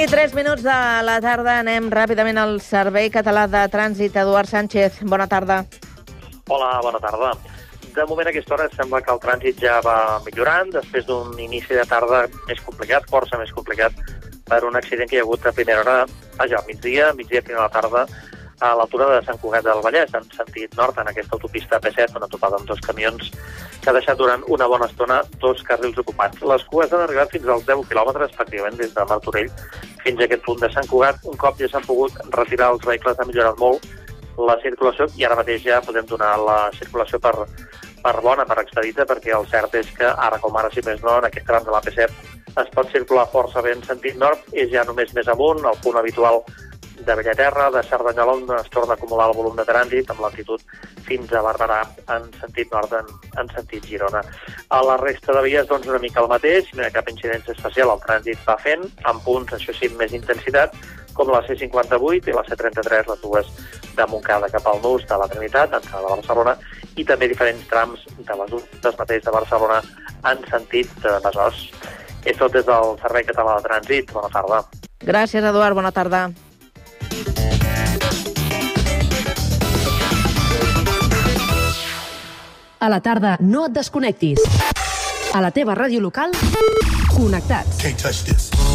I 3 minuts de la tarda, anem ràpidament al Servei Català de Trànsit. Eduard Sánchez, bona tarda. Hola, bona tarda. De moment a aquesta hora sembla que el trànsit ja va millorant, després d'un inici de tarda més complicat, força més complicat, per un accident que hi ha hagut a primera hora, migdia, primera tarda, a l'altura de Sant Cugat del Vallès, en sentit nord, en aquesta autopista P7, una topada amb 2 camions que ha deixat durant una bona estona 2 carrils ocupats. Les cues han arribat fins als 10 quilòmetres, pràcticament des de Martorell fins a aquest punt de Sant Cugat. Un cop ja s'han pogut retirar els vehicles, ha millorat molt la circulació i ara mateix ja podem donar la circulació per bona, per expedita, perquè el cert és que ara com ara, si més no, en aquest tram de la P7 es pot circular força bé en sentit nord, és ja només més amunt, el punt habitual de Bellaterra, de Cerdanyola, on es torna a acumular el volum de trànsit amb latitud fins a Barberà en sentit nord, en sentit Girona. A la resta de vies, doncs, una mica el mateix, no hi ha cap incidència especial, el trànsit va fent, amb punts, això sí, més intensitat, com la C58 i la C33, les dues de Montcada cap al Nus, de la Trinitat, entrada de Barcelona, i també diferents trams de les últimes mateix de Barcelona en sentit de Besòs. És tot des del Servei Català de Trànsit. Bona tarda. Gràcies, Eduard. Bona tarda. A la tarda, no et desconnectis. A la teva ràdio local, connectats. Can't touch this.